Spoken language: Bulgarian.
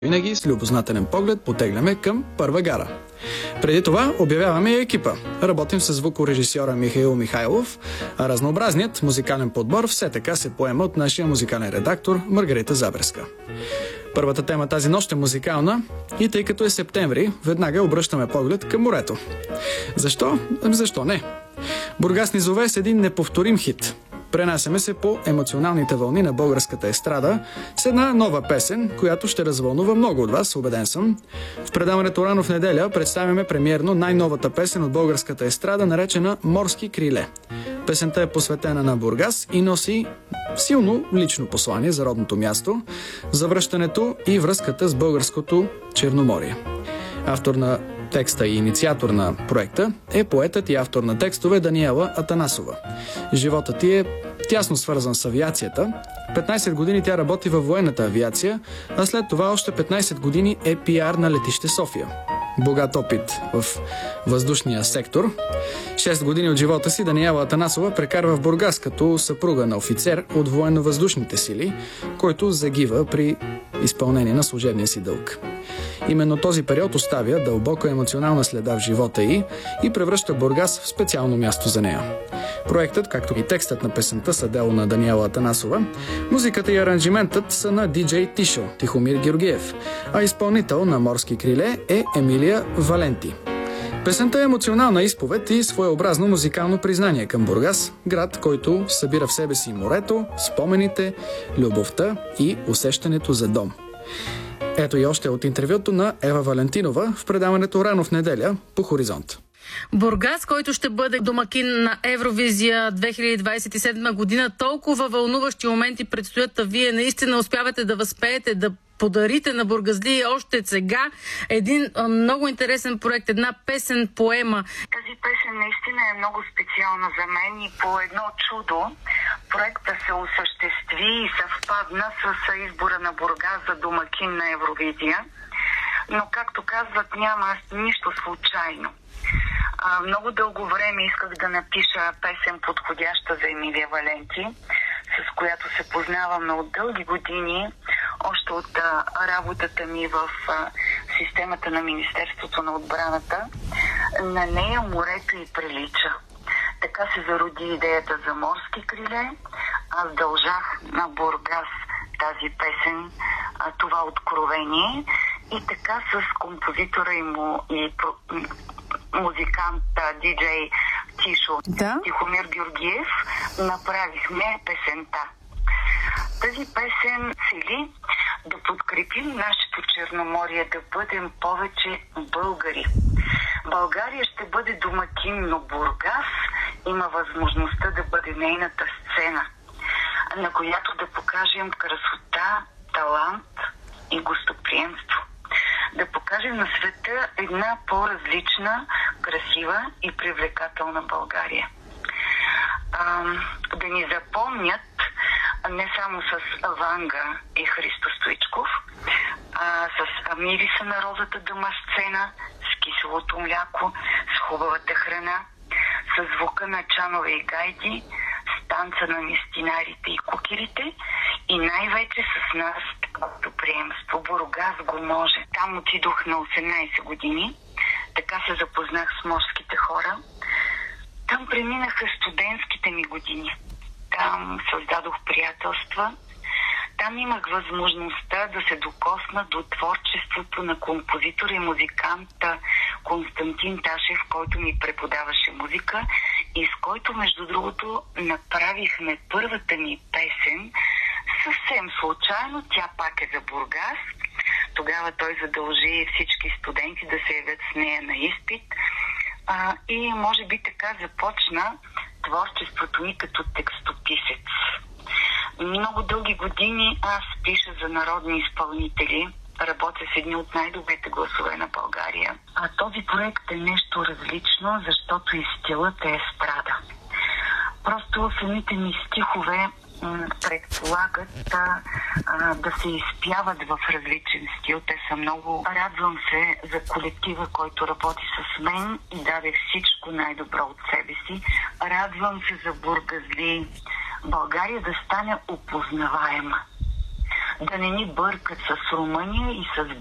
Винаги с любознателен поглед потегляме към първа гара. Преди това обявяваме и екипа. Работим с звукорежисьора Михаил Михайлов, а разнообразният музикален подбор все така се поема от нашия музикален редактор Маргарита Заберска. Първата тема тази нощ е музикална и тъй като е септември, веднага обръщаме поглед към морето. Защо? Защо не? Бургас ни зове с един неповторим хит. Пренасяме се по емоционалните вълни на българската естрада с една нова песен, която ще развълнува много от вас, убеден съм. В предаването рано в неделя представяме премиерно най-новата песен от българската естрада, наречена «Морски криле». Песента е посветена на Бургас и носи силно лично послание за родното място, за връщането и връзката с българското Черноморие. Автор на текста и инициатор на проекта е поетът и автор на текстове Даниела Атанасова. Животът ти е тясно свързан с авиацията. 15 години тя работи във военната авиация, а след това още 15 години е пиар на летище София. Богат опит в въздушния сектор. 6 години от живота си Даниела Атанасова прекарва в Бургас като съпруга на офицер от военно-въздушните сили, който загива при изпълнение на служебния си дълг. Именно този период оставя дълбока емоционална следа в живота й и превръща Бургас в специално място за нея. Проектът, както и текстът на песента, са дело на Даниела Атанасова. Музиката и аранжиментът са на диджей Тишо, Тихомир Георгиев, а изпълнител на «Морски криле» е Емилия Валенти. Песента е емоционална изповед и своеобразно музикално признание към Бургас, град, който събира в себе си морето, спомените, любовта и усещането за дом. Ето и още от интервюто на Ева Валентинова в предаването рано в неделя по Хоризонт. Бургас, който ще бъде домакин на Евровизия 2027 година. Толкова вълнуващи моменти предстоят, а вие наистина успявате да възпеете, да подарите на бургазлии още сега един много интересен проект, една песен-поема. Тази песен наистина е много специална за мен и по едно чудо проекта се осъществи и съвпадна с избора на Бургас за домакин на Евровизия. Но, както казват, няма нищо случайно. Много дълго време исках да напиша песен, подходяща за Емилия Валенти, с която се познаваме от дълги години, още от работата ми в системата на Министерството на отбраната. На нея морето й прилича. Така се зароди идеята за «Морски криле». Аз дължах на Бургас тази песен, това откровение, и така с композитора и музикант, диджей Тишо, Тихомир Георгиев, направихме песента. Тази песен цели да подкрепим нашето Черноморие, да бъдем повече българи. България ще бъде домакин, но Бургас има възможността да бъде нейната сцена, на която да покажем красота, талант и гостоприемство. Да покажем на света една по-различна, красива и привлекателна България. Да ни запомнят не само с Ванга и Христо Стоичков, а с мириса на розата дома сцена, с киселото мляко, с хубавата храна, с звука на чанове и гайди, с танца на мистинарите и кукерите и най-вече с нас приемство. Бургас го може. Там отидох на 18 години, така се запознах с морските хора. Там преминаха студентските ми години. Там създадох приятелства. Там имах възможността да се докосна до творчеството на композитора и музиканта Константин Ташев, който ми преподаваше музика и с който, между другото, направихме първата ни песен съвсем случайно. Тя пак е за Бургас. Тогава той задължи всички студенти да се явят с нея на изпит. И може би така започна творчеството ми като текстописец. Много дълги години аз пиша за народни изпълнители, работя с едни от най-добрите гласове на България. А този проект е нещо различно, защото и стилът е естрада. Просто самите ми стихове предполагат да се изпяват в различен стил. Те са много. Радвам се за колектива, който работи с мен и даде всичко най-добро от себе си. Радвам се за бургазли. България да стане опознаваема. да не ни бъркат с Румъния и с